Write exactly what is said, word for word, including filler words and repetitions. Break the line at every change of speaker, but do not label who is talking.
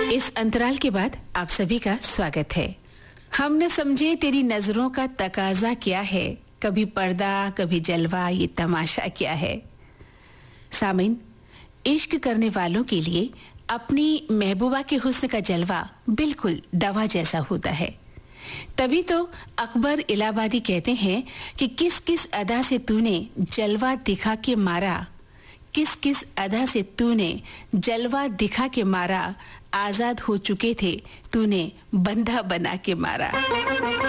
इस अंतराल के बाद आप सभी का स्वागत है। हम न समझे तेरी नजरों का तकाजा क्या है, कभी पर्दा कभी जलवा, ये तमाशा क्या है। सामिन, इश्क करने वालों के लिए अपनी महबूबा के हुस्न का जलवा बिल्कुल दवा जैसा होता है। तभी तो अकबर इलाहाबादी कहते हैं कि किस किस अदा से तूने जलवा दिखा के मारा, किस किस अदा से तूने जलवा दिखा के मारा, आजाद हो चुके थे तूने बंधा बना के मारा।